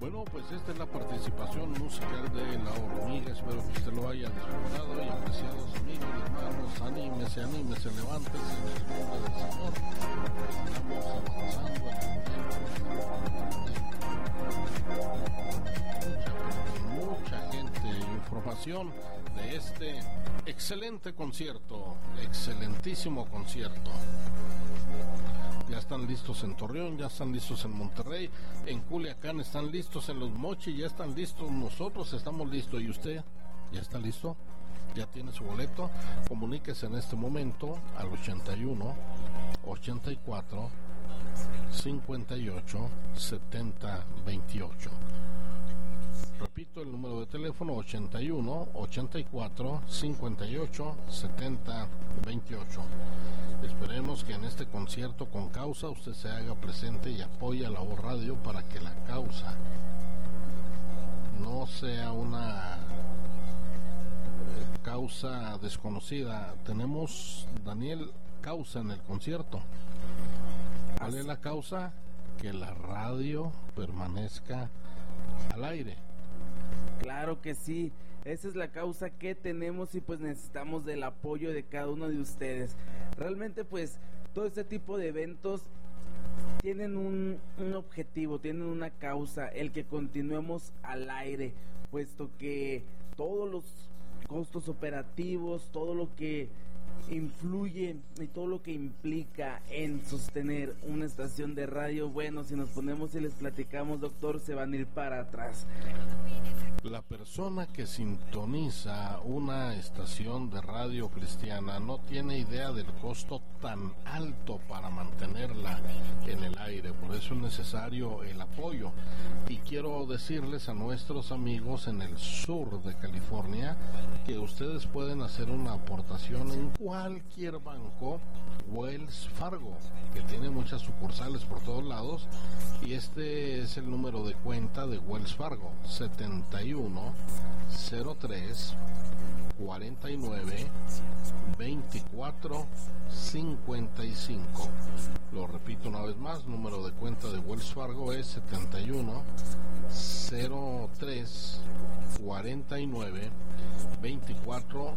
Bueno, pues esta es la participación musical de La Hormiga. Espero que usted lo haya disfrutado y apreciados amigos y hermanos. Anímese, levántese en el nombre del Señor. Estamos avanzando en mucha gente, información de este excelente concierto, excelentísimo concierto. Ya están listos en Torreón, ya están listos en Monterrey, en Culiacán están listos, en Los Mochis ya están listos, nosotros estamos listos. ¿Y usted ya está listo? ¿Ya tiene su boleto? Comuníquese en este momento al 81 84 58 70 28. Repito el número de teléfono: 81 84 58 70 28. Esperemos que en este concierto con causa usted se haga presente y apoye a La Voz Radio para que la causa no sea una causa desconocida. Tenemos, Daniel, causa en el concierto. ¿Cuál es la causa? Que la radio permanezca al aire. Claro que sí, esa es la causa que tenemos y pues necesitamos del apoyo de cada uno de ustedes. Realmente pues todo este tipo de eventos tienen un objetivo, tienen una causa, el que continuemos al aire, puesto que todos los costos operativos, todo lo que influye y todo lo que implica en sostener una estación de radio, bueno, si nos ponemos y les platicamos, doctor, se van a ir para atrás. La persona que sintoniza una estación de radio cristiana no tiene idea del costo tan alto para mantenerla en el aire, por eso es necesario el apoyo. Y quiero decirles a nuestros amigos en el sur de California que ustedes pueden hacer una aportación en cualquier banco. Wells Fargo, que tiene muchas sucursales por todos lados, y este es el número de cuenta de Wells Fargo: 71 03 49 24 55. Lo repito una vez más, número de cuenta de Wells Fargo es 71 03 49 24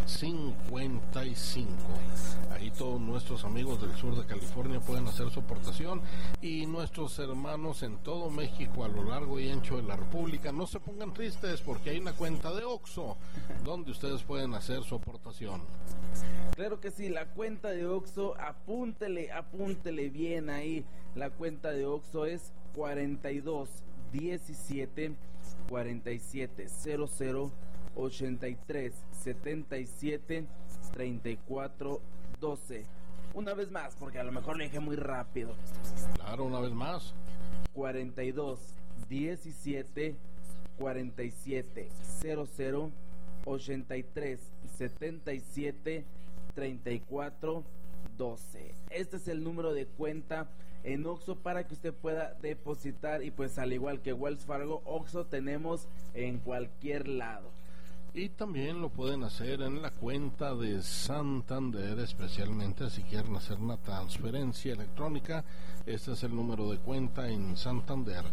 55. Ahí todos nuestros amigos del sur de California pueden hacer su aportación, y nuestros hermanos en todo México, a lo largo y ancho de la República, no se pongan tristes porque hay una cuenta de Oxxo donde ustedes pueden hacer su aportación. Claro que sí, la cuenta de Oxxo, apúntele bien ahí. La cuenta de Oxxo es 42 17 47 00 83 77 34 12. Una vez más, porque a lo mejor lo dije muy rápido. Claro, una vez más. 42 17 47 00 83 77 34 12. Este es el número de cuenta en Oxxo para que usted pueda depositar, y pues al igual que Wells Fargo, Oxxo tenemos en cualquier lado. Y también lo pueden hacer en la cuenta de Santander, especialmente si quieren hacer una transferencia electrónica. Este es el número de cuenta en Santander: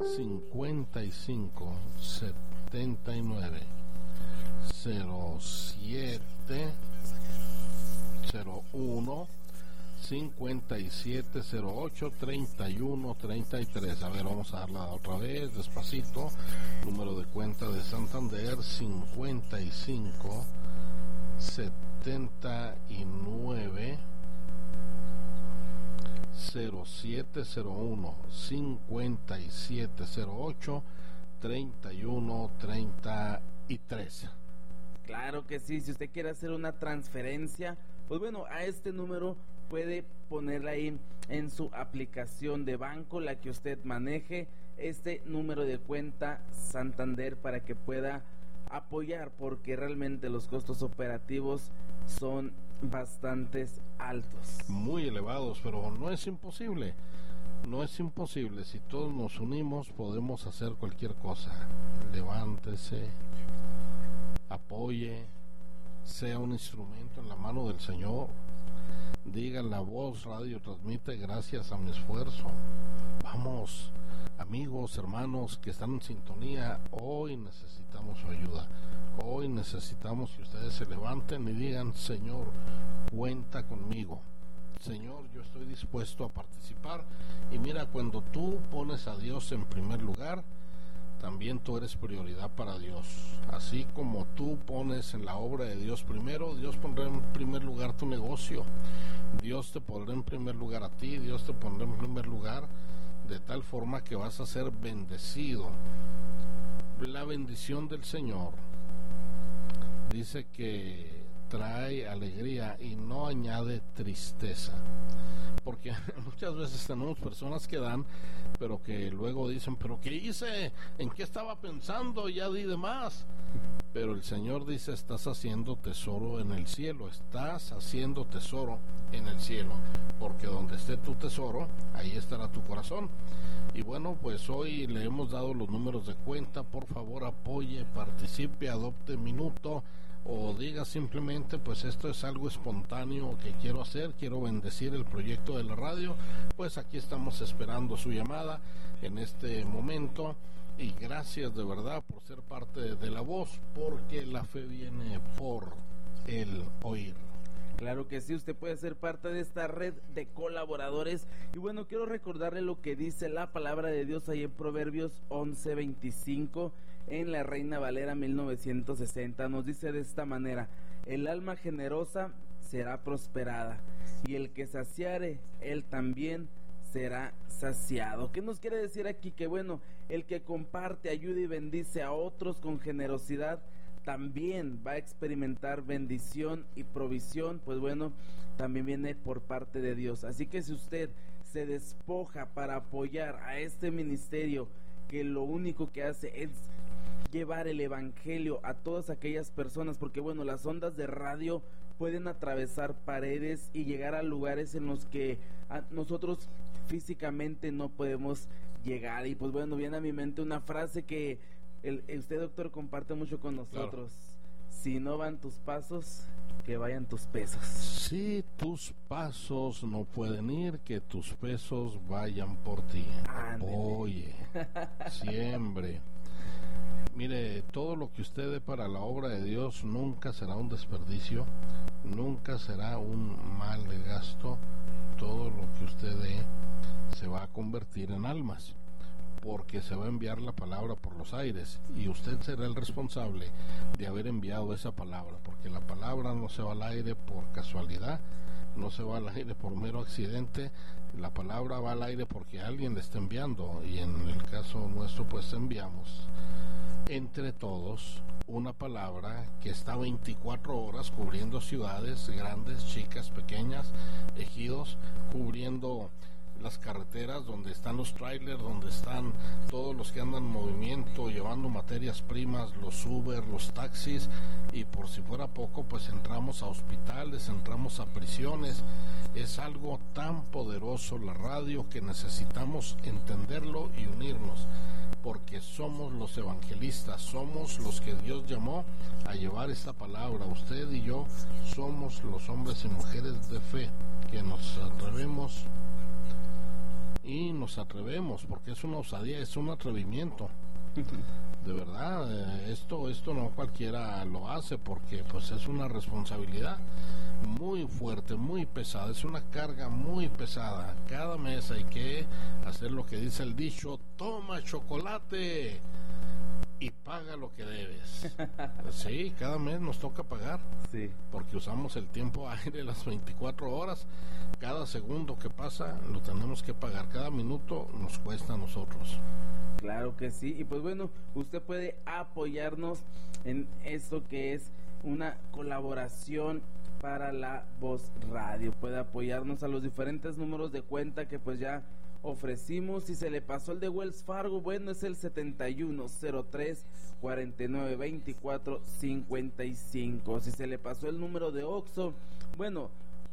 55 79 07 01 5708 31 33. A ver, vamos a darla otra vez, despacito. Número de cuenta de Santander: 55 79 0701 5708 31 33. Claro que sí, si usted quiere hacer una transferencia, pues bueno, a este número puede ponerla ahí en su aplicación de banco, la que usted maneje, este número de cuenta Santander, para que pueda apoyar, porque realmente los costos operativos son bastantes altos. Muy elevados, pero no es imposible. No es imposible. Si todos nos unimos, podemos hacer cualquier cosa. Levántese, apoye, sea un instrumento en la mano del Señor. Diga: La Voz Radio transmite gracias a mi esfuerzo. Vamos, amigos, amigos, hermanos que están en sintonía, hoy necesitamos su ayuda. Hoy necesitamos que ustedes se levanten y digan: Señor, cuenta conmigo. Señor, yo estoy dispuesto a participar. Y mira, cuando tú pones a Dios en primer lugar, también tú eres prioridad para Dios. Así como tú pones en la obra de Dios primero, Dios pondrá en primer lugar tu negocio. Dios te pondrá en primer lugar a ti, Dios te pondrá en primer lugar, de tal forma que vas a ser bendecido. La bendición del Señor dice que trae alegría y no añade tristeza, porque muchas veces tenemos personas que dan, pero que luego dicen: pero ¿qué hice? ¿En qué estaba pensando? Ya di de más. Pero el Señor dice: estás haciendo tesoro en el cielo, estás haciendo tesoro en el cielo, porque donde esté tu tesoro, ahí estará tu corazón. Y bueno, pues hoy le hemos dado los números de cuenta. Por favor, apoye, participe, adopte minuto, o diga simplemente: pues esto es algo espontáneo que quiero hacer, quiero bendecir el proyecto de la radio. Pues aquí estamos esperando su llamada en este momento, y gracias de verdad por ser parte de La Voz, porque la fe viene por el oír. Claro que sí, usted puede ser parte de esta red de colaboradores. Y bueno, quiero recordarle lo que dice la palabra de Dios ahí en Proverbios 11:25, en la Reina Valera 1960. Nos dice de esta manera: el alma generosa será prosperada, y el que saciare, él también será saciado. ¿Qué nos quiere decir aquí? Que bueno, el que comparte, ayuda y bendice a otros con generosidad, también va a experimentar bendición y provisión. Pues bueno, también viene por parte de Dios. Así que si usted se despoja para apoyar a este ministerio, que lo único que hace es llevar el evangelio a todas aquellas personas, porque bueno, las ondas de radio pueden atravesar paredes y llegar a lugares en los que nosotros físicamente no podemos llegar. Y pues bueno, viene a mi mente una frase que usted, doctor, comparte mucho con nosotros: claro. Si no van tus pasos, que vayan tus pesos. Si tus pasos no pueden ir, que tus pesos vayan por ti. Oye, siempre. Mire, todo lo que usted dé para la obra de Dios nunca será un desperdicio, nunca será un mal gasto. Todo lo que usted dé se va a convertir en almas, porque se va a enviar la palabra por los aires, y usted será el responsable de haber enviado esa palabra, porque la palabra no se va al aire por casualidad, no se va al aire por mero accidente. La palabra va al aire porque alguien la está enviando, y en el caso nuestro pues enviamos entre todos una palabra que está 24 horas cubriendo ciudades grandes, chicas, pequeñas, ejidos, cubriendo las carreteras donde están los trailers, donde están todos los que andan en movimiento llevando materias primas, los Uber, los taxis, y por si fuera poco pues entramos a hospitales, entramos a prisiones. Es algo tan poderoso la radio que necesitamos entenderlo y unirnos, porque somos los evangelistas, somos los que Dios llamó a llevar esta palabra. Usted y yo somos los hombres y mujeres de fe que nos atrevemos, y nos atrevemos porque es una osadía, es un atrevimiento. De verdad, esto no cualquiera lo hace, porque pues es una responsabilidad muy fuerte, muy pesada, es una carga muy pesada. Cada mes hay que hacer lo que dice el dicho: toma chocolate y paga lo que debes. Sí, cada mes nos toca pagar, sí, porque usamos el tiempo aire las 24 horas. Cada segundo que pasa lo tenemos que pagar, cada minuto nos cuesta a nosotros. Claro que sí. Y pues bueno, usted puede apoyarnos en esto que es una colaboración para La Voz Radio. Puede apoyarnos a los diferentes números de cuenta que pues ya ofrecimos. Si se le pasó el de Wells Fargo, bueno, es el 7103-4924-55. Si se le pasó el número de Oxxo, bueno,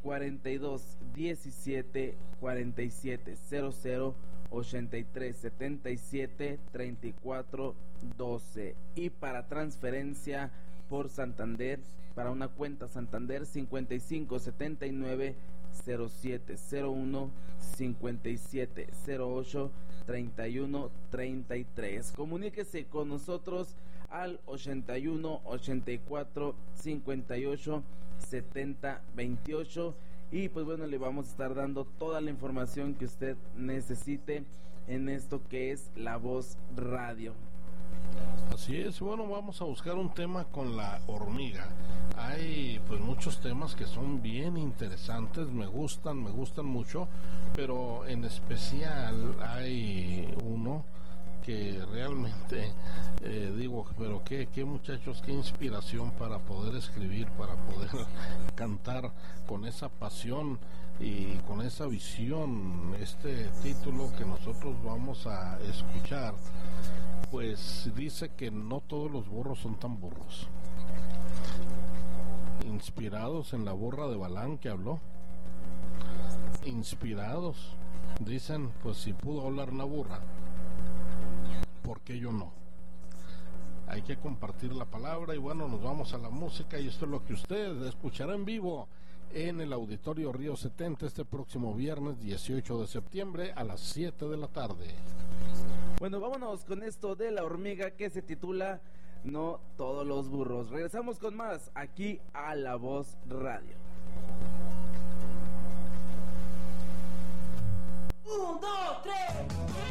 42-17-47-00-83-77-34-12. Y para transferencia por Santander, para una cuenta Santander, 5579 0701 5708 3133. Comuníquese con nosotros al 81 84 58 70 28 y pues bueno, le vamos a estar dando toda la información que usted necesite en esto que es La Voz Radio. Así es, bueno, vamos a buscar un tema con la hormiga. Hay pues muchos temas que son bien interesantes, me gustan mucho, pero en especial hay uno que realmente digo, pero qué muchachos, qué inspiración para poder escribir, para poder cantar con esa pasión y con esa visión. Este título que nosotros vamos a escuchar pues dice que no todos los burros son tan burros. Inspirados en la burra de Balaam que habló. Inspirados, dicen, pues si pudo hablar una burra, ¿por qué yo no? Hay que compartir la palabra y bueno, nos vamos a la música y esto es lo que usted escuchará en vivo en el Auditorio Río 70 este próximo viernes 18 de septiembre a las 7 de la tarde. Bueno, vámonos con esto de La Hormiga que se titula No todos los burros. Regresamos con más aquí a La Voz Radio. 1, 2, 3